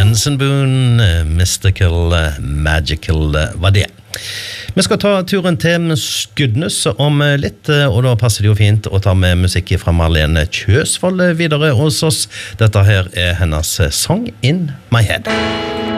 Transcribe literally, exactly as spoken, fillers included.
Benson Boone, Mystical, Magical var det. Vi skal ta turen til Skudenes om litt, og da passer det jo fint å ta med musikk fra Marlene Kjøsvold videre hos oss. Dette her er hennes Song in My Head.